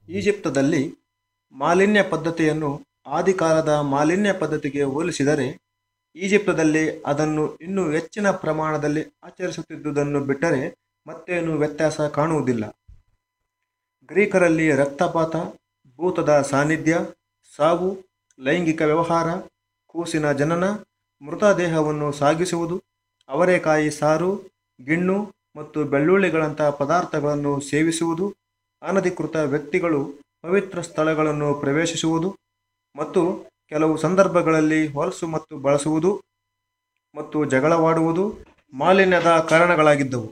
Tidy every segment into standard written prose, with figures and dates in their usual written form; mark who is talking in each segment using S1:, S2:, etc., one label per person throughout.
S1: ಈಜಿಪ್ತದಲ್ಲಿ ಮಾಲಿನ್ಯ ಪದ್ಧತಿಯನ್ನು ಆದಿಕಾಲದ ಮಾಲಿನ್ಯ ಪದ್ಧತಿಗೆ ಹೋಲಿಸಿದರೆ ಈಜಿಪ್ತದಲ್ಲಿ ಅದನ್ನು ಇನ್ನೂ ಹೆಚ್ಚಿನ ಪ್ರಮಾಣದಲ್ಲಿ ಆಚರಿಸುತ್ತಿದ್ದುದನ್ನು ಬಿಟ್ಟರೆ ಮತ್ತೇನೂ ವ್ಯತ್ಯಾಸ ಕಾಣುವುದಿಲ್ಲ. ಗ್ರೀಕರಲ್ಲಿ ರಕ್ತಪಾತ, ಭೂತದ ಸಾನ್ನಿಧ್ಯ, ಸಾವು, ಲೈಂಗಿಕ ವ್ಯವಹಾರ, ಕೂಸಿನ ಜನನ, ಮೃತದೇಹವನ್ನು ಸಾಗಿಸುವುದು, ಅವರೆಕಾಯಿ ಸಾರು, ಗಿಣ್ಣು ಮತ್ತು ಬೆಳ್ಳುಳ್ಳಿಗಳಂಥ ಪದಾರ್ಥಗಳನ್ನು ಸೇವಿಸುವುದು, ಅನಧಿಕೃತ ವ್ಯಕ್ತಿಗಳು ಪವಿತ್ರ ಸ್ಥಳಗಳನ್ನು ಪ್ರವೇಶಿಸುವುದು ಮತ್ತು ಕೆಲವು ಸಂದರ್ಭಗಳಲ್ಲಿ ಹೊಲಸು ಮತ್ತು ಬಳಸುವುದು ಮತ್ತು ಜಗಳವಾಡುವುದು ಮಾಲಿನ್ಯದ ಕಾರಣಗಳಾಗಿದ್ದವು.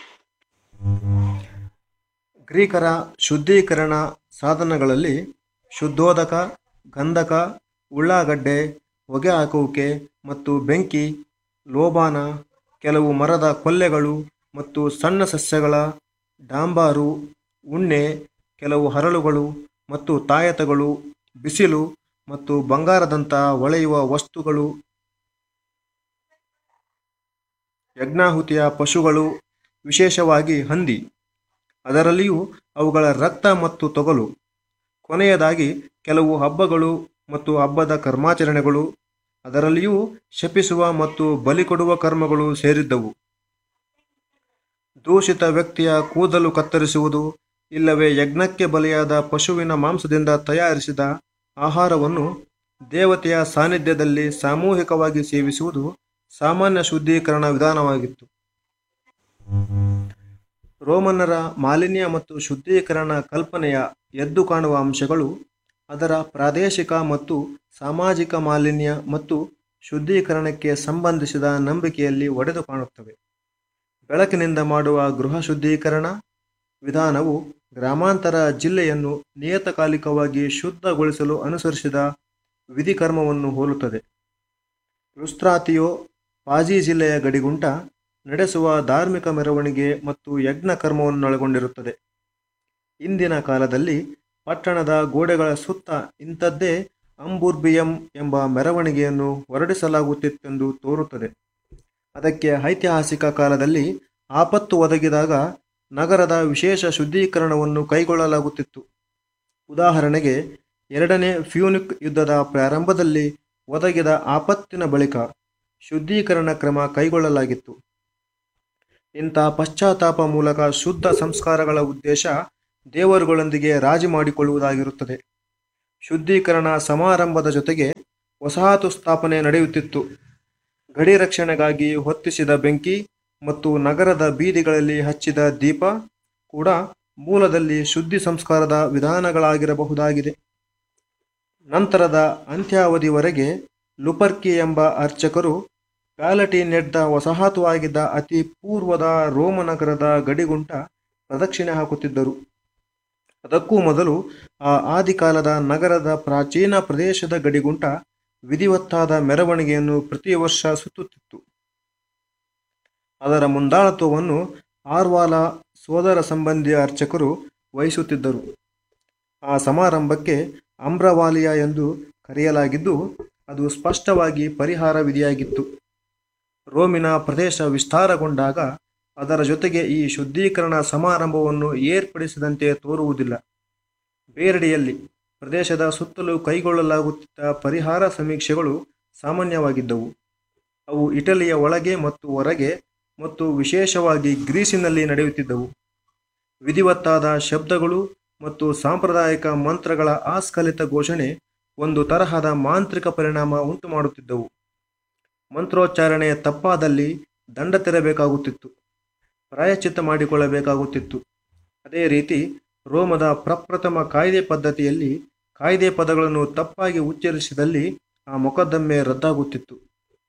S1: ಗ್ರೀಕರ ಶುದ್ಧೀಕರಣ ಸಾಧನಗಳಲ್ಲಿ ಶುದ್ಧೋದಕ, ಗಂಧಕ, ಉಳ್ಳಾಗಡ್ಡೆ, ಹೊಗೆ ಹಾಕುವಿಕೆ ಮತ್ತು ಬೆಂಕಿ, ಲೋಬಾನ, ಕೆಲವು ಮರದ ಕೊಲ್ಲೆಗಳು ಮತ್ತು ಸಣ್ಣ ಸಸ್ಯಗಳ ಡಾಂಬಾರು, ಉಣ್ಣೆ, ಕೆಲವು ಹರಳುಗಳು ಮತ್ತು ತಾಯತಗಳು, ಬಿಸಿಲು ಮತ್ತು ಬಂಗಾರದಂಥ ಹೊಳೆಯುವ ವಸ್ತುಗಳು, ಯಜ್ಞಾಹುತಿಯ ಪಶುಗಳು, ವಿಶೇಷವಾಗಿ ಹಂದಿ, ಅದರಲ್ಲಿಯೂ ಅವುಗಳ ರಕ್ತ ಮತ್ತು ತೊಗಲು, ಕೊನೆಯದಾಗಿ ಕೆಲವು ಹಬ್ಬಗಳು ಮತ್ತು ಹಬ್ಬದ ಕರ್ಮಾಚರಣೆಗಳು, ಅದರಲ್ಲಿಯೂ ಶಪಿಸುವ ಮತ್ತು ಬಲಿಕೊಡುವ ಕರ್ಮಗಳು ಸೇರಿದ್ದವು. ದೂಷಿತ ವ್ಯಕ್ತಿಯ ಕೂದಲು ಕತ್ತರಿಸುವುದು, ಇಲ್ಲವೇ ಯಜ್ಞಕ್ಕೆ ಬಲಿಯಾದ ಪಶುವಿನ ಮಾಂಸದಿಂದ ತಯಾರಿಸಿದ ಆಹಾರವನ್ನು ದೇವತೆಯ ಸಾನ್ನಿಧ್ಯದಲ್ಲಿ ಸಾಮೂಹಿಕವಾಗಿ ಸೇವಿಸುವುದು ಸಾಮಾನ್ಯ ಶುದ್ಧೀಕರಣ ವಿಧಾನವಾಗಿತ್ತು. ರೋಮನ್ನರ ಮಾಲಿನ್ಯ ಮತ್ತು ಶುದ್ಧೀಕರಣ ಕಲ್ಪನೆಯ ಎದ್ದು ಕಾಣುವ ಅಂಶಗಳು ಅದರ ಪ್ರಾದೇಶಿಕ ಮತ್ತು ಸಾಮಾಜಿಕ ಮಾಲಿನ್ಯ ಮತ್ತು ಶುದ್ಧೀಕರಣಕ್ಕೆ ಸಂಬಂಧಿಸಿದ ನಂಬಿಕೆಯಲ್ಲಿ ಒಡೆದು ಕಾಣುತ್ತವೆ. ಬೆಳಕಿನಿಂದ ಮಾಡುವ ಗೃಹ ಶುದ್ಧೀಕರಣ ವಿಧಾನವು ಗ್ರಾಮಾಂತರ ಜಿಲ್ಲೆಯನ್ನು ನಿಯತಕಾಲಿಕವಾಗಿ ಶುದ್ಧಗೊಳಿಸಲು ಅನುಸರಿಸಿದ ವಿಧಿಕರ್ಮವನ್ನು ಹೋಲುತ್ತದೆ. ಲುಸ್ತ್ರಾತಿಯೋ ಪಾಜಿ ಜಿಲ್ಲೆಯ ಗಡಿಗುಂಟ ನಡೆಸುವ ಧಾರ್ಮಿಕ ಮೆರವಣಿಗೆ ಮತ್ತು ಯಜ್ಞ ಕರ್ಮವನ್ನೊಳಗೊಂಡಿರುತ್ತದೆ. ಇಂದಿನ ಕಾಲದಲ್ಲಿ ಪಟ್ಟಣದ ಗೋಡೆಗಳ ಸುತ್ತ ಇಂಥದ್ದೇ ಅಂಬುರ್ಬಿಯಂ ಎಂಬ ಮೆರವಣಿಗೆಯನ್ನು ಹೊರಡಿಸಲಾಗುತ್ತಿತ್ತೆಂದು ತೋರುತ್ತದೆ. ಅದಕ್ಕೆ ಐತಿಹಾಸಿಕ ಕಾಲದಲ್ಲಿ ಆಪತ್ತು ಒದಗಿದಾಗ ನಗರದ ವಿಶೇಷ ಶುದ್ಧೀಕರಣವನ್ನು ಕೈಗೊಳ್ಳಲಾಗುತ್ತಿತ್ತು. ಉದಾಹರಣೆಗೆ, ಎರಡನೇ ಪ್ಯೂನಿಕ್ ಯುದ್ಧದ ಪ್ರಾರಂಭದಲ್ಲಿ ಒದಗಿದ ಆಪತ್ತಿನ ಬಳಿಕ ಶುದ್ಧೀಕರಣ ಕ್ರಮ ಕೈಗೊಳ್ಳಲಾಗಿತ್ತು. ಇಂಥ ಪಶ್ಚಾತ್ತಾಪ ಮೂಲಕ ಶುದ್ಧ ಸಂಸ್ಕಾರಗಳ ಉದ್ದೇಶ ದೇವರುಗಳೊಂದಿಗೆ ರಾಜಿ ಮಾಡಿಕೊಳ್ಳುವುದಾಗಿರುತ್ತದೆ. ಶುದ್ಧೀಕರಣ ಸಮಾರಂಭದ ಜೊತೆಗೆ ವಸಾಹತು ಸ್ಥಾಪನೆ ನಡೆಯುತ್ತಿತ್ತು. ಗಡಿ ರಕ್ಷಣೆಗಾಗಿ ಹೊತ್ತಿಸಿದ ಬೆಂಕಿ ಮತ್ತು ನಗರದ ಬೀದಿಗಳಲ್ಲಿ ಹಚ್ಚಿದ ದೀಪ ಕೂಡ ಮೂಲದಲ್ಲಿ ಶುದ್ಧಿ ಸಂಸ್ಕಾರದ ವಿಧಾನಗಳಾಗಿರಬಹುದಾಗಿದೆ. ನಂತರದ ಅಂತ್ಯಾವಧಿವರೆಗೆ ಲುಪರ್ಕಿ ಎಂಬ ಅರ್ಚಕರು ಪ್ಯಾಲಟಿನೆಡ್ದ ವಸಾಹತು ಆಗಿದ್ದ ಅತಿ ಪೂರ್ವದ ರೋಮ ನಗರದ ಗಡಿಗುಂಟ ಪ್ರದಕ್ಷಿಣೆ ಹಾಕುತ್ತಿದ್ದರು. ಅದಕ್ಕೂ ಮೊದಲು ಆ ಆದಿಕಾಲದ ನಗರದ ಪ್ರಾಚೀನ ಪ್ರದೇಶದ ಗಡಿಗುಂಟ ವಿಧಿವತ್ತಾದ ಮೆರವಣಿಗೆಯನ್ನು ಪ್ರತಿ ವರ್ಷ ಸುತ್ತುತ್ತಿತ್ತು. ಅದರ ಮುಂದಾಳತ್ವವನ್ನು ಆರ್ವಾಲ ಸೋದರ ಸಂಬಂಧಿಯ ಅರ್ಚಕರು ವಹಿಸುತ್ತಿದ್ದರು. ಆ ಸಮಾರಂಭಕ್ಕೆ ಅಮ್ರವಾಲಿಯ ಎಂದು ಕರೆಯಲಾಗಿದ್ದು, ಅದು ಸ್ಪಷ್ಟವಾಗಿ ಪರಿಹಾರ ವಿಧಿಯಾಗಿತ್ತು. ರೋಮಿನ ಪ್ರದೇಶ ವಿಸ್ತಾರಗೊಂಡಾಗ ಅದರ ಜೊತೆಗೆ ಈ ಶುದ್ಧೀಕರಣ ಸಮಾರಂಭವನ್ನು ಏರ್ಪಡಿಸಿದಂತೆ ತೋರುವುದಿಲ್ಲ. ಬೇರೆಡೆಯಲ್ಲಿ ಪ್ರದೇಶದ ಸುತ್ತಲೂ ಕೈಗೊಳ್ಳಲಾಗುತ್ತಿದ್ದ ಪರಿಹಾರ ಸಮೀಕ್ಷೆಗಳು ಸಾಮಾನ್ಯವಾಗಿದ್ದವು. ಅವು ಇಟಲಿಯ ಒಳಗೆ ಮತ್ತು ಹೊರಗೆ ಮತ್ತು ವಿಶೇಷವಾಗಿ ಗ್ರೀಸಿನಲ್ಲಿ ನಡೆಯುತ್ತಿದ್ದವು. ವಿಧಿವತ್ತಾದ ಶಬ್ದಗಳು ಮತ್ತು ಸಾಂಪ್ರದಾಯಿಕ ಮಂತ್ರಗಳ ಆಸ್ಖಲಿತ ಘೋಷಣೆ ಒಂದು ತರಹದ ಮಾಂತ್ರಿಕ ಪರಿಣಾಮ ಉಂಟು ಮಾಡುತ್ತಿದ್ದವು. ಮಂತ್ರೋಚ್ಚಾರಣೆ ತಪ್ಪಾದಲ್ಲಿ ದಂಡ ತೆರಬೇಕಾಗುತ್ತಿತ್ತು, ಪ್ರಾಯಶ್ಚಿತ್ತ ಮಾಡಿಕೊಳ್ಳಬೇಕಾಗುತ್ತಿತ್ತು. ಅದೇ ರೀತಿ ರೋಮದ ಪ್ರಪ್ರಥಮ ಕಾಯ್ದೆ ಪದ್ಧತಿಯಲ್ಲಿ ಕಾಯ್ದೆ ಪದಗಳನ್ನು ತಪ್ಪಾಗಿ ಉಚ್ಚರಿಸಿದಲ್ಲಿ ಆ ಮೊಕದ್ದಮೆ ರದ್ದಾಗುತ್ತಿತ್ತು.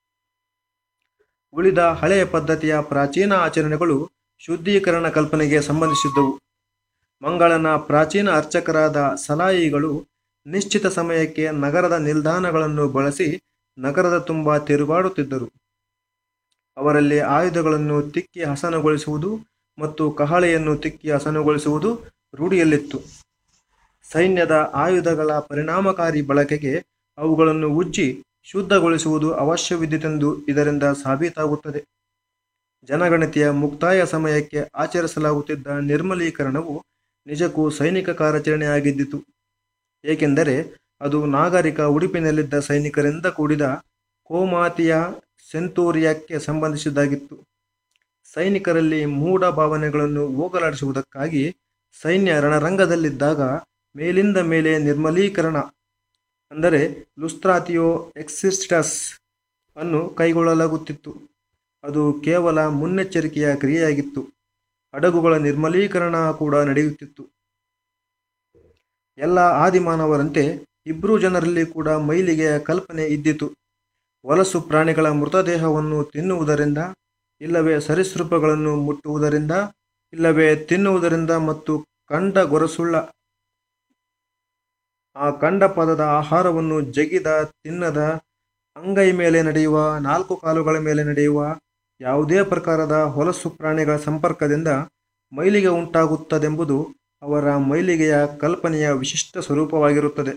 S1: ಉಳಿದ ಹಳೆಯ ಪದ್ಧತಿಯ ಪ್ರಾಚೀನ ಆಚರಣೆಗಳು ಶುದ್ಧೀಕರಣ ಕಲ್ಪನೆಗೆ ಸಂಬಂಧಿಸಿದ್ದವು. ಮಂಗಳನ ಪ್ರಾಚೀನ ಅರ್ಚಕರಾದ ಸಲಾಯಿಗಳು ನಿಶ್ಚಿತ ಸಮಯಕ್ಕೆ ನಗರದ ನಿಲ್ದಾಣಗಳನ್ನು ಬಳಸಿ ನಗರದ ತುಂಬ ತಿರುಗಾಡುತ್ತಿದ್ದರು. ಅವರಲ್ಲಿ ಆಯುಧಗಳನ್ನು ತಿಕ್ಕಿ ಹಸನುಗೊಳಿಸುವುದು ಮತ್ತು ಕಹಳೆಯನ್ನು ತಿಕ್ಕಿ ಹಸನುಗೊಳಿಸುವುದು ರೂಢಿಯಲ್ಲಿತ್ತು. ಸೈನ್ಯದ ಆಯುಧಗಳ ಪರಿಣಾಮಕಾರಿ ಬಳಕೆಗೆ ಅವುಗಳನ್ನು ಉಜ್ಜಿ ಶುದ್ಧಗೊಳಿಸುವುದು ಅವಶ್ಯವಿದ್ದಿತೆಂದು ಇದರಿಂದ ಸಾಬೀತಾಗುತ್ತದೆ. ಜನಗಣತಿಯ ಮುಕ್ತಾಯ ಸಮಯಕ್ಕೆ ಆಚರಿಸಲಾಗುತ್ತಿದ್ದ ನಿರ್ಮಲೀಕರಣವು ನಿಜಕ್ಕೂ ಸೈನಿಕ ಕಾರ್ಯಾಚರಣೆ ಆಗಿದ್ದಿತು. ಏಕೆಂದರೆ ಅದು ನಾಗರಿಕ ಉಡುಪಿನಲ್ಲಿದ್ದ ಸೈನಿಕರಿಂದ ಕೂಡಿದ ಕೋಮಾತಿಯ ಸೆಂತೂರಿಯಕ್ಕೆ ಸಂಬಂಧಿಸಿದ್ದಾಗಿತ್ತು. ಸೈನಿಕರಲ್ಲಿ ಮೂಢ ಭಾವನೆಗಳನ್ನು ಹೋಗಲಾಡಿಸುವುದಕ್ಕಾಗಿ ಸೈನ್ಯ ರಣರಂಗದಲ್ಲಿದ್ದಾಗ ಮೇಲಿಂದ ಮೇಲೆ ನಿರ್ಮಲೀಕರಣ ಅಂದರೆ ಲುಸ್ತ್ರಾತಿಯೋ ಎಕ್ಸಿಸ್ಟಸ್ ಅನ್ನು ಕೈಗೊಳ್ಳಲಾಗುತ್ತಿತ್ತು. ಅದು ಕೇವಲ ಮುನ್ನೆಚ್ಚರಿಕೆಯ ಕ್ರಿಯೆಯಾಗಿತ್ತು. ಹಡಗುಗಳ ನಿರ್ಮಲೀಕರಣ ಕೂಡ ನಡೆಯುತ್ತಿತ್ತು. ಎಲ್ಲ ಆದಿಮಾನವರಂತೆ ಇಬ್ರೂ ಜನರಲ್ಲಿ ಕೂಡ ಮೈಲಿಗೆಯ ಕಲ್ಪನೆ ಇದ್ದಿತು. ವಲಸು ಪ್ರಾಣಿಗಳ ಮೃತದೇಹವನ್ನು ತಿನ್ನುವುದರಿಂದ, ಇಲ್ಲವೇ ಸರೀಸೃಪಗಳನ್ನು ಮುಟ್ಟುವುದರಿಂದ, ಇಲ್ಲವೇ ತಿನ್ನುವುದರಿಂದ ಮತ್ತು ಕಂಡ ಗೊರಸುಳ್ಳ ಆ ಕಂಡ ಪದದ ಆಹಾರವನ್ನು ಜಗಿದ ತಿನ್ನದ, ಅಂಗೈ ಮೇಲೆ ನಡೆಯುವ, ನಾಲ್ಕು ಕಾಲುಗಳ ಮೇಲೆ ನಡೆಯುವ ಯಾವುದೇ ಪ್ರಕಾರದ ಹೊಲಸು ಪ್ರಾಣಿಗಳ ಸಂಪರ್ಕದಿಂದ ಮೈಲಿಗೆ ಉಂಟಾಗುತ್ತದೆಂಬುದು ಅವರ ಮೈಲಿಗೆಯ ಕಲ್ಪನೆಯ ವಿಶಿಷ್ಟ ಸ್ವರೂಪವಾಗಿರುತ್ತದೆ.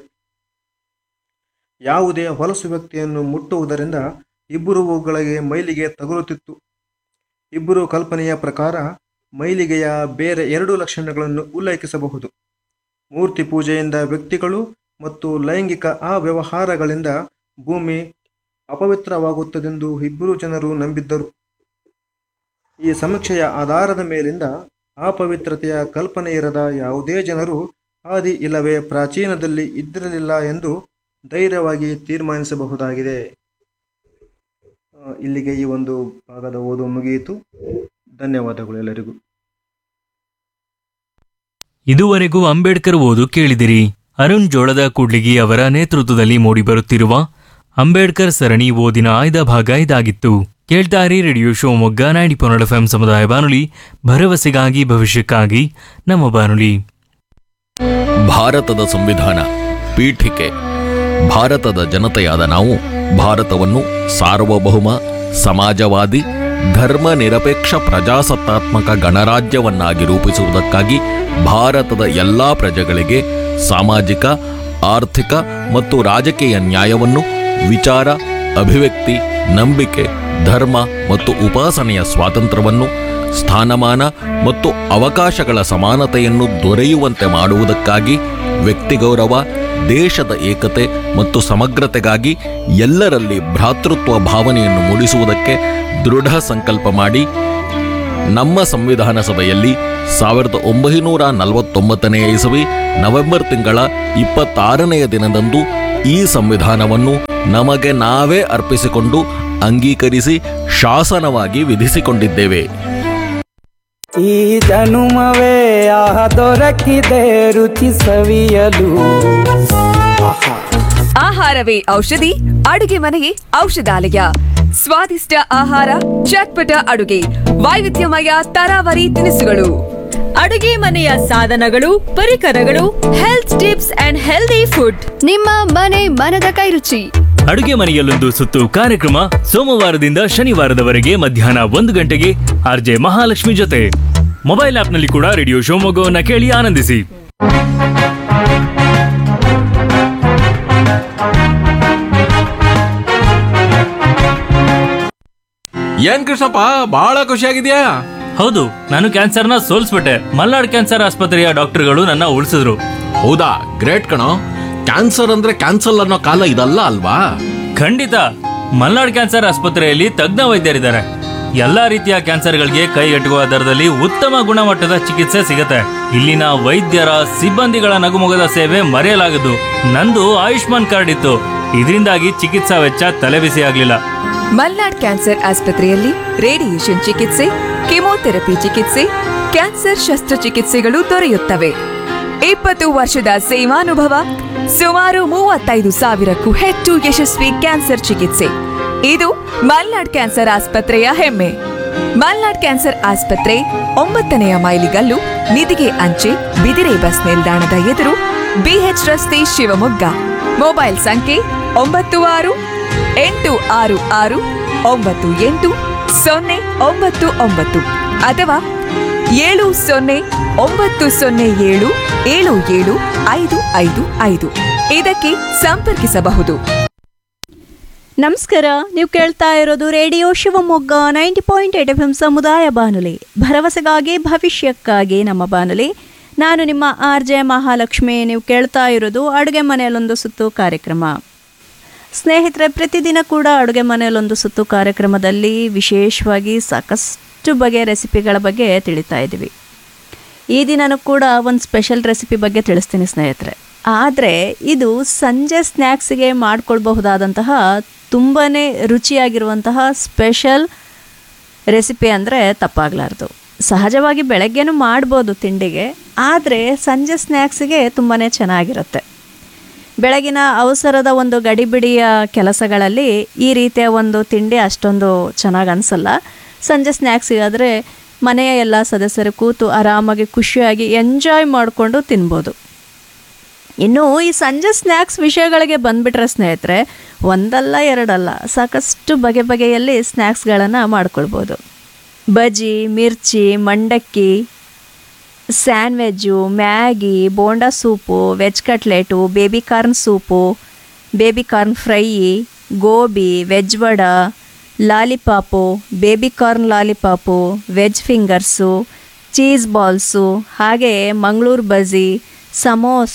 S1: ಯಾವುದೇ ಹೊಲಸು ವ್ಯಕ್ತಿಯನ್ನು ಮುಟ್ಟುವುದರಿಂದ ಇಬ್ಬರುಗಳಿಗೆ ಮೈಲಿಗೆ ತಗುಲುತ್ತಿತ್ತು. ಇಬ್ಬರು ಕಲ್ಪನೆಯ ಪ್ರಕಾರ ಮೈಲಿಗೆಯ ಬೇರೆ ಎರಡು ಲಕ್ಷಣಗಳನ್ನು ಉಲ್ಲೇಖಿಸಬಹುದು. ಮೂರ್ತಿ ಪೂಜೆಯಿಂದ ವ್ಯಕ್ತಿಗಳು ಮತ್ತು ಲೈಂಗಿಕ ಅವ್ಯವಹಾರಗಳಿಂದ ಭೂಮಿ ಅಪವಿತ್ರವಾಗುತ್ತದೆಂದು ಇಬ್ಬರು ಜನರು ನಂಬಿದ್ದರು. ಈ ಸಮೀಕ್ಷೆಯ ಆಧಾರದ ಮೇಲಿಂದ ಅಪವಿತ್ರತೆಯ ಕಲ್ಪನೆ ಇರದ ಯಾವುದೇ ಜನರು ಆದಿ ಇಲ್ಲವೇ ಪ್ರಾಚೀನದಲ್ಲಿ ಇದ್ದಿರಲಿಲ್ಲ ಎಂದು ಧೈರ್ಯವಾಗಿ ತೀರ್ಮಾನಿಸಬಹುದಾಗಿದೆ. ಇಲ್ಲಿಗೆ ಈ ಒಂದು ಭಾಗದ ಓದು ಮುಗಿಯಿತು. ಧನ್ಯವಾದಗಳು ಎಲ್ಲರಿಗೂ.
S2: ಇದುವರೆಗೂ ಅಂಬೇಡ್ಕರ್ ಓದು ಕೇಳಿದಿರಿ. ಅರುಣ್ ಜೋಳದ ಕೂಡ್ಲಿಗಿ ಅವರ ನೇತೃತ್ವದಲ್ಲಿ ಮೂಡಿಬರುತ್ತಿರುವ ಅಂಬೇಡ್ಕರ್ ಸರಣಿ ಓದಿನ ಆಯ್ದ ಭಾಗ ಇದಾಗಿತ್ತು. ಕೇಳ್ತಾರಿ ರೇಡಿಯೋ ಶಿವಮೊಗ್ಗ 90.1 FM ಸಮುದಾಯ ಬಾನುಲಿ, ಭರವಸೆಗಾಗಿ ಭವಿಷ್ಯಕ್ಕಾಗಿ ನಮ್ಮ ಬಾನುಲಿ.
S3: ಭಾರತದ ಸಂವಿಧಾನ ಪೀಠಿಕೆ. ಭಾರತದ ಜನತೆಯಾದ ನಾವು ಭಾರತವನ್ನು ಸಾರ್ವಭೌಮ, ಸಮಾಜವಾದಿ, ಧರ್ಮ ನಿರಪೇಕ್ಷ ಪ್ರಜಾಸತ್ತಾತ್ಮಕ ಗಣರಾಜ್ಯವನ್ನಾಗಿ ರೂಪಿಸುವುದಕ್ಕಾಗಿ ಭಾರತದ ಎಲ್ಲಾ ಪ್ರಜೆಗಳಿಗೆ ಸಾಮಾಜಿಕ, ಆರ್ಥಿಕ ಮತ್ತು ರಾಜಕೀಯ ನ್ಯಾಯವನ್ನು, ವಿಚಾರ, ಅಭಿವ್ಯಕ್ತಿ, ನಂಬಿಕೆ, ಧರ್ಮ ಮತ್ತು ಉಪಾಸನೆಯ ಸ್ವಾತಂತ್ರ್ಯವನ್ನು, ಸ್ಥಾನಮಾನ ಮತ್ತು ಅವಕಾಶಗಳ ಸಮಾನತೆಯನ್ನು ದೊರೆಯುವಂತೆ ಮಾಡುವುದಕ್ಕಾಗಿ, ವ್ಯಕ್ತಿಗೌರವ, ದೇಶದ ಏಕತೆ ಮತ್ತು ಸಮಗ್ರತೆಗಾಗಿ ಎಲ್ಲರಲ್ಲಿ ಭ್ರಾತೃತ್ವ ಭಾವನೆಯನ್ನು ಮೂಡಿಸುವುದಕ್ಕೆ ದೃಢ ಸಂಕಲ್ಪ ಮಾಡಿ ನಮ್ಮ ಸಂವಿಧಾನ ಸಭೆಯಲ್ಲಿ 1949 ಇಸವಿ ನವೆಂಬರ್ ತಿಂಗಳ 26ನೆಯ ದಿನದಂದು ಈ ಸಂವಿಧಾನವನ್ನು ನಮಗೆ ನಾವೇ ಅರ್ಪಿಸಿಕೊಂಡು ಅಂಗೀಕರಿಸಿ ಶಾಸನವಾಗಿ ವಿಧಿಸಿಕೊಂಡಿದ್ದೇವೆ.
S4: ಈ ಜನುಮವೇ ದೊರಕಿದೆ ರುಚಿ ಸವಿಯಲು.
S5: ಆಹಾರವೇ ಔಷಧಿ, ಅಡುಗೆ ಮನೆಯೇ ಔಷಧಾಲಯ. ಸ್ವಾದಿಷ್ಟ ಆಹಾರ, ಚಟ್ಪಟ ಅಡುಗೆ, ವೈವಿಧ್ಯಮಯ ತರಾವರಿ ತಿನಿಸುಗಳು,
S6: ಅಡುಗೆ ಮನೆಯ ಸಾಧನಗಳು, ಪರಿಕರಗಳು, health tips and healthy food.
S7: ನಿಮ್ಮ ಮನೆ ಮನದ ಕೈರುಚಿ.
S2: ಅಡುಗೆ ಮನೆಯಲ್ಲೊಂದು ಸುತ್ತು ಕಾರ್ಯಕ್ರಮ ಸೋಮವಾರದಿಂದ ಶನಿವಾರದವರೆಗೆ ಮಧ್ಯಾಹ್ನ 1 ಗಂಟೆಗೆ ಆರ್ಜೆ ಮಹಾಲಕ್ಷ್ಮಿ ಜೊತೆ. ಮೊಬೈಲ್ ಆಪ್ನಲ್ಲಿ ಕೂಡ ರೇಡಿಯೋ ಶಿವಮೊಗ್ಗವನ್ನ ಕೇಳಿ ಆನಂದಿಸಿ.
S3: ಏನ್ ಕೃಷ್ಣಪ್ಪ, ಬಹಳ ಖುಷಿಯಾಗಿದ್ಯಾ?
S2: ಹೌದು, ನಾನು ಕ್ಯಾನ್ಸರ್ನ ಸೋಲ್ಸ್ಬಿಟ್ಟೆ. ಮಲ್ನಾಡ್ ಕ್ಯಾನ್ಸರ್ ಆಸ್ಪತ್ರೆಯ ಡಾಕ್ಟರ್ಗಳು ನನ್ನ ಉಳಿಸಿದ್ರು.
S3: ಹೌದಾ, ಗ್ರೇಟ್ ಕಣೋ. ಕ್ಯಾನ್ಸರ್ ಅಂದ್ರೆ ಕ್ಯಾನ್ಸಲ್ ಅನ್ನೋ ಕಾಲ ಇದಲ್ಲ ಅಲ್ವಾ?
S2: ಖಂಡಿತ. ಮಲ್ನಾಡ್ ಕ್ಯಾನ್ಸರ್ ಆಸ್ಪತ್ರೆಯಲ್ಲಿ ತಜ್ಞ ವೈದ್ಯರಿದ್ದಾರೆ. ಎಲ್ಲಾ ರೀತಿಯ ಕ್ಯಾನ್ಸರ್ಗಳಿಗೆ ಕೈಗೆಟುಕುವ ದರದಲ್ಲಿ ಉತ್ತಮ ಗುಣಮಟ್ಟದ ಚಿಕಿತ್ಸೆ ಸಿಗುತ್ತೆ. ಇಲ್ಲಿನ ವೈದ್ಯರ ಸಿಬ್ಬಂದಿಗಳ ನಗುಮೊಗದ ಸೇವೆ ಮರೆಯಲಾಗದು. ನಂದು ಆಯುಷ್ಮಾನ್ ಕಾರ್ಡ್ ಇತ್ತು, ಇದರಿಂದಾಗಿ ಚಿಕಿತ್ಸಾ ವೆಚ್ಚ ತಲೆಬಿಸಿ ಆಗ್ಲಿಲ್ಲ.
S5: ಮಲ್ನಾಡ್ ಕ್ಯಾನ್ಸರ್ ಆಸ್ಪತ್ರೆಯಲ್ಲಿ ರೇಡಿಯೇಷನ್ ಚಿಕಿತ್ಸೆ, ಕೆಮೊಥೆರಪಿ ಚಿಕಿತ್ಸೆ, ಕ್ಯಾನ್ಸರ್ ಶಸ್ತ್ರಚಿಕಿತ್ಸೆಗಳು ದೊರೆಯುತ್ತವೆ. 20 ವರ್ಷದ ಸೇವಾನುಭವ, ಸುಮಾರು 35,000ಕ್ಕೂ ಹೆಚ್ಚು ಯಶಸ್ವಿ ಕ್ಯಾನ್ಸರ್ ಚಿಕಿತ್ಸೆ. ಇದು ಮಲ್ನಾಡ್ ಕ್ಯಾನ್ಸರ್ ಆಸ್ಪತ್ರೆಯ ಹೆಮ್ಮೆ. ಮಲ್ನಾಡ್ ಕ್ಯಾನ್ಸರ್ ಆಸ್ಪತ್ರೆ 9ನೇ ಮೈಲಿಗಲ್ಲು, ನಿಧಿಗೆ ಅಂಚೆ, ಬಿದಿರೆ ಬಸ್ ನಿಲ್ದಾಣದ ಎದುರು, ಬಿಎಚ್ ರಸ್ತೆ, ಶಿವಮೊಗ್ಗ. ಮೊಬೈಲ್ ಸಂಖ್ಯೆ 9666989099 ಅಥವಾ 7090077755 ಇದಕ್ಕೆ ಸಂಪರ್ಕಿಸಬಹುದು.
S6: ನಮಸ್ಕಾರ, ನೀವು ಕೇಳ್ತಾ ಇರೋದು ರೇಡಿಯೋ ಶಿವಮೊಗ್ಗ 90.8 FM ಸಮುದಾಯ ಬಾನುಲಿ, ಭರವಸೆಗಾಗಿ ಭವಿಷ್ಯಕ್ಕಾಗಿ ನಮ್ಮ ಬಾನುಲಿ.
S8: ನಾನು ನಿಮ್ಮ RJ ಮಹಾಲಕ್ಷ್ಮಿ. ನೀವು ಕೇಳ್ತಾ ಇರೋದು ಅಡುಗೆ ಮನೆಯಲ್ಲೊಂದು ಸುತ್ತು ಕಾರ್ಯಕ್ರಮ. ಸ್ನೇಹಿತರೆ, ಪ್ರತಿದಿನ ಕೂಡ ಅಡುಗೆ ಮನೆಯಲ್ಲೊಂದು ಸುತ್ತು ಕಾರ್ಯಕ್ರಮದಲ್ಲಿ ವಿಶೇಷವಾಗಿ ಸಾಕಷ್ಟು ಬಗೆಯ ರೆಸಿಪಿಗಳ ಬಗ್ಗೆ ತಿಳಿತಾ ಇದ್ದೀವಿ. ಈ ದಿನನೂ ಕೂಡ ಒಂದು ಸ್ಪೆಷಲ್ ರೆಸಿಪಿ ಬಗ್ಗೆ ತಿಳಿಸ್ತೀನಿ ಸ್ನೇಹಿತರೆ. ಆದರೆ ಇದು ಸಂಜೆ ಸ್ನ್ಯಾಕ್ಸಿಗೆ ಮಾಡಿಕೊಳ್ಬಹುದಾದಂತಹ ತುಂಬಾ ರುಚಿಯಾಗಿರುವಂತಹ ಸ್ಪೆಷಲ್ ರೆಸಿಪಿ ಅಂದರೆ ತಪ್ಪಾಗಲಾರ್ದು. ಸಹಜವಾಗಿ ಬೆಳಗ್ಗೆನೂ ಮಾಡ್ಬೋದು ತಿಂಡಿಗೆ, ಆದರೆ ಸಂಜೆ ಸ್ನ್ಯಾಕ್ಸಿಗೆ ತುಂಬಾ ಚೆನ್ನಾಗಿರುತ್ತೆ. ಬೆಳಗಿನ ಅವಸರದ ಒಂದು ಗಡಿಬಿಡಿಯ ಕೆಲಸಗಳಲ್ಲಿ ಈ ರೀತಿಯ ಒಂದು ತಿಂಡಿ ಅಷ್ಟೊಂದು ಚೆನ್ನಾಗಿ ಅನಿಸಲ್ಲ. ಸಂಜೆ ಸ್ನ್ಯಾಕ್ಸಿಗಾದರೆ ಮನೆಯ ಎಲ್ಲ ಸದಸ್ಯರು ಕೂತು ಆರಾಮಾಗಿ ಖುಷಿಯಾಗಿ ಎಂಜಾಯ್ ಮಾಡಿಕೊಂಡು ತಿನ್ಬೋದು. ಇನ್ನು ಈ ಸಂಜೆ ಸ್ನ್ಯಾಕ್ಸ್ ವಿಷಯಗಳಿಗೆ ಬಂದುಬಿಟ್ರೆ ಸ್ನೇಹಿತರೆ, ಒಂದಲ್ಲ ಎರಡಲ್ಲ ಸಾಕಷ್ಟು ಬಗೆ ಬಗೆಯಲ್ಲಿ ಸ್ನ್ಯಾಕ್ಸ್ಗಳನ್ನು ಮಾಡ್ಕೊಳ್ಬೋದು. ಬಜ್ಜಿ, ಮಿರ್ಚಿ, ಮಂಡಕ್ಕಿ, ಸ್ಯಾಂಡ್ವೆಜ್ಜು, Maggi, bonda soup, veg cutlet, baby corn soup, baby corn fry, gobi, veg vada, lollipop, baby corn lollipop, veg fingers, cheese balls, ಹಾಗೆ ಮಂಗಳೂರು ಬಜ್ಜಿ, ಸಮೋಸ,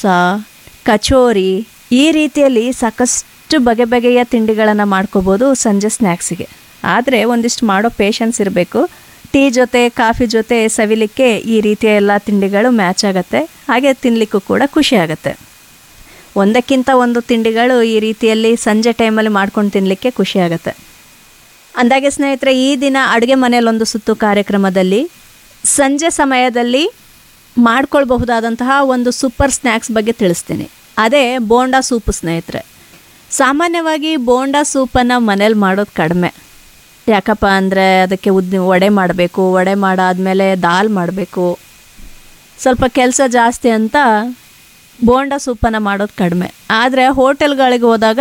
S8: ಕಚೋರಿ, ಈ ರೀತಿಯಲ್ಲಿ ಸಾಕಷ್ಟು ಬಗೆ ಬಗೆಯ ತಿಂಡಿಗಳನ್ನು ಮಾಡ್ಕೋಬೋದು ಸಂಜೆ ಸ್ನ್ಯಾಕ್ಸಿಗೆ. ಆದರೆ ಒಂದಿಷ್ಟು ಮಾಡೋ ಪೇಷನ್ಸ್ ಇರಬೇಕು. ಟೀ ಜೊತೆ ಕಾಫಿ ಜೊತೆ ಸವಿಲಿಕ್ಕೆ ಈ ರೀತಿಯ ಎಲ್ಲ ತಿಂಡಿಗಳು ಮ್ಯಾಚ್ ಆಗುತ್ತೆ, ಹಾಗೆ ತಿನ್ನಲಿಕ್ಕೂ ಕೂಡ ಖುಷಿ ಆಗುತ್ತೆ. ಒಂದಕ್ಕಿಂತ ಒಂದು ತಿಂಡಿಗಳು ಈ ರೀತಿಯಲ್ಲಿ ಸಂಜೆ ಟೈಮಲ್ಲಿ ಮಾಡ್ಕೊಂಡು ತಿನ್ನಲಿಕ್ಕೆ ಖುಷಿ ಆಗುತ್ತೆ. ಅಂದಾಗೆ ಸ್ನೇಹಿತರೆ, ಈ ದಿನ ಅಡುಗೆ ಮನೆಯಲ್ಲೊಂದು ಸುತ್ತು ಕಾರ್ಯಕ್ರಮದಲ್ಲಿ ಸಂಜೆ ಸಮಯದಲ್ಲಿ ಮಾಡ್ಕೊಳ್ಬಹುದಾದಂತಹ ಒಂದು ಸೂಪರ್ ಸ್ನ್ಯಾಕ್ಸ್ ಬಗ್ಗೆ ತಿಳಿಸ್ತೀನಿ. ಅದೇ ಬೋಂಡಾ ಸೂಪು ಸ್ನೇಹಿತರೆ. ಸಾಮಾನ್ಯವಾಗಿ ಬೋಂಡಾ ಸೂಪನ್ನು ಮನೇಲಿ ಮಾಡೋದು ಕಡಿಮೆ. ಯಾಕಪ್ಪ ಅಂದರೆ ಅದಕ್ಕೆ ವಡೆ ಮಾಡಬೇಕು, ವಡೆ ಮಾಡಾದಮೇಲೆ ದಾಲ್ ಮಾಡಬೇಕು, ಸ್ವಲ್ಪ ಕೆಲಸ ಜಾಸ್ತಿ ಅಂತ ಬೋಂಡಾ ಸೂಪನ್ನು ಮಾಡೋದು ಕಡಿಮೆ. ಆದರೆ ಹೋಟೆಲ್ಗಳಿಗೆ ಹೋದಾಗ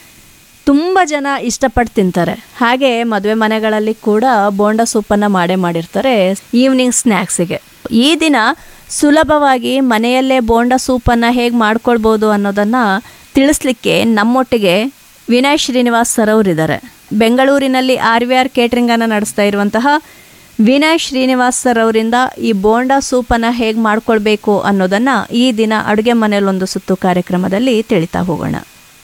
S8: ತುಂಬ ಜನ ಇಷ್ಟಪಟ್ಟು ತಿಂತಾರೆ. ಹಾಗೆ ಮದುವೆ ಮನೆಗಳಲ್ಲಿ ಕೂಡ ಬೋಂಡಾ ಸೂಪನ್ನು ಮಾಡಿರ್ತಾರೆ ಈವ್ನಿಂಗ್ ಸ್ನ್ಯಾಕ್ಸಿಗೆ. ಈ ದಿನ ಸುಲಭವಾಗಿ ಮನೆಯಲ್ಲೇ ಬೋಂಡಾ ಸೂಪನ್ನು ಹೇಗೆ ಮಾಡ್ಕೊಳ್ಬೋದು ಅನ್ನೋದನ್ನು ತಿಳಿಸ್ಲಿಕ್ಕೆ ನಮ್ಮೊಟ್ಟಿಗೆ ವಿನಯ್ ಶ್ರೀನಿವಾಸ್ ಸರ್ ಅವರಿದ್ದಾರೆ. ಬೆಂಗಳೂರಿನಲ್ಲಿ RVR ಕೇಟ್ರಿಂಗನ್ನು ನಡೆಸ್ತಾ ಇರುವಂತಹ ವಿನಯ್ ಶ್ರೀನಿವಾಸ್ ಸರ್ ಅವರಿಂದ ಈ ಬೋಂಡಾ ಸೂಪನ್ನು ಹೇಗೆ ಮಾಡ್ಕೊಳ್ಬೇಕು ಅನ್ನೋದನ್ನು ಈ ದಿನ ಅಡುಗೆ ಮನೆಯಲ್ಲೊಂದು ಸುತ್ತು ಕಾರ್ಯಕ್ರಮದಲ್ಲಿ ತಿಳಿತಾ ಹೋಗೋಣ.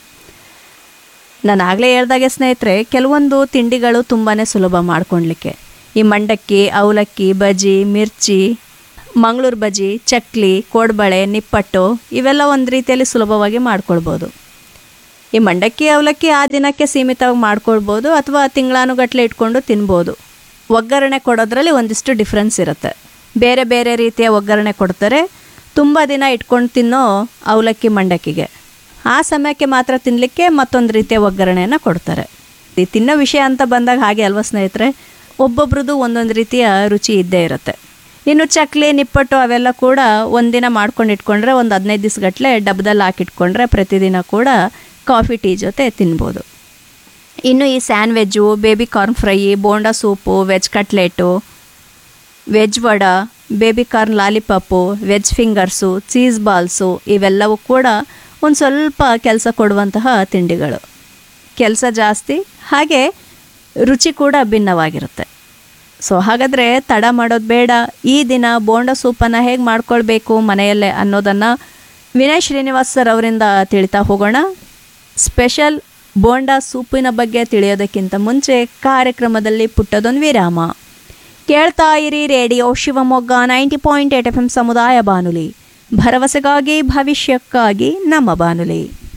S8: ನಾನು ಆಗಲೇ ಹೇಳ್ದಾಗೆ ಸ್ನೇಹಿತರೆ, ಕೆಲವೊಂದು ತಿಂಡಿಗಳು ತುಂಬಾ ಸುಲಭ ಮಾಡ್ಕೊಳ್ಲಿಕ್ಕೆ. ಈ ಮಂಡಕ್ಕಿ, ಅವಲಕ್ಕಿ, ಬಜ್ಜಿ, ಮಿರ್ಚಿ, ಮಂಗಳೂರು ಬಜ್ಜಿ, ಚಕ್ಲಿ, ಕೋಡ್ಬಳೆ, ನಿಪ್ಪಟ್ಟು, ಇವೆಲ್ಲ ಒಂದು ರೀತಿಯಲ್ಲಿ ಸುಲಭವಾಗಿ ಮಾಡ್ಕೊಳ್ಬೋದು. ಈ ಮಂಡಕ್ಕಿ, ಅವಲಕ್ಕಿ ಆ ದಿನಕ್ಕೆ ಸೀಮಿತವಾಗಿ ಮಾಡ್ಕೊಳ್ಬೋದು ಅಥವಾ ತಿಂಗಳಾನುಗಟ್ಟಲೆ ಇಟ್ಕೊಂಡು ತಿನ್ಬೋದು. ಒಗ್ಗರಣೆ ಕೊಡೋದ್ರಲ್ಲಿ ಒಂದಿಷ್ಟು ಡಿಫ್ರೆನ್ಸ್ ಇರುತ್ತೆ. ಬೇರೆ ಬೇರೆ ರೀತಿಯ ಒಗ್ಗರಣೆ ಕೊಡ್ತಾರೆ. ತುಂಬ ದಿನ ಇಟ್ಕೊಂಡು ತಿನ್ನೋ ಅವಲಕ್ಕಿ, ಮಂಡಕ್ಕಿಗೆ ಆ ಸಮಯಕ್ಕೆ ಮಾತ್ರ ತಿನ್ನಲಿಕ್ಕೆ ಮತ್ತೊಂದು ರೀತಿಯ ಒಗ್ಗರಣೆಯನ್ನು ಕೊಡ್ತಾರೆ. ಈ ತಿನ್ನೋ ವಿಷಯ ಅಂತ ಬಂದಾಗ ಹಾಗೆ ಅಲ್ವಾ ಸ್ನೇಹಿತರೆ, ಒಬ್ಬೊಬ್ರದ್ದು ಒಂದೊಂದು ರೀತಿಯ ರುಚಿ ಇದ್ದೇ ಇರುತ್ತೆ. ಇನ್ನು ಚಕ್ಲಿ, ನಿಪ್ಪಟ್ಟು ಅವೆಲ್ಲ ಕೂಡ ಒಂದಿನ ಮಾಡ್ಕೊಂಡು ಇಟ್ಕೊಂಡ್ರೆ ಒಂದು 15 ದಿವಸಗಟ್ಟಲೆ ಡಬ್ಬದಲ್ಲಿ ಹಾಕಿಟ್ಕೊಂಡ್ರೆ ಪ್ರತಿದಿನ ಕೂಡ ಕಾಫಿ ಟೀ ಜೊತೆ ತಿನ್ಬೋದು. ಇನ್ನು ಈ ಸ್ಯಾಂಡ್ವೆಜ್ಜು, baby corn fry, bonda soup, veg cutlet, veg vada, baby corn lollipop, veg fingers, cheese balls, ಇವೆಲ್ಲವೂ ಕೂಡ ಒಂದು ಸ್ವಲ್ಪ ಕೆಲಸ ಕೊಡುವಂತಹ ತಿಂಡಿಗಳು. ಕೆಲಸ ಜಾಸ್ತಿ, ಹಾಗೆ ರುಚಿ ಕೂಡ ಭಿನ್ನವಾಗಿರುತ್ತೆ. ಸೊ ಹಾಗಾದರೆ ತಡ ಮಾಡೋದು ಬೇಡ. ಈ ದಿನ ಬೋಂಡಾ ಸೂಪನ್ನು ಹೇಗೆ ಮಾಡ್ಕೊಳ್ಬೇಕು ಮನೆಯಲ್ಲೇ ಅನ್ನೋದನ್ನು ವಿನಯ್ ಶ್ರೀನಿವಾಸ್ ಸರ್ ಅವರಿಂದ ತಿಳಿತಾ ಹೋಗೋಣ. ಸ್ಪೆಷಲ್ ಬೋಂಡಾ ಸೂಪಿನ ಬಗ್ಗೆ ತಿಳಿಯೋದಕ್ಕಿಂತ ಮುಂಚೆ ಕಾರ್ಯಕ್ರಮದಲ್ಲಿ ಪುಟ್ಟದೊಂದು ವಿರಾಮ. ಕೇಳ್ತಾ ಇರಿ ರೇಡಿಯೋ ಶಿವಮೊಗ್ಗ 90.8 FM ಸಮುದಾಯ ಬಾನುಲಿ, ಭರವಸೆಗಾಗಿ ಭವಿಷ್ಯಕ್ಕಾಗಿ ನಮ್ಮ ಬಾನುಲಿ.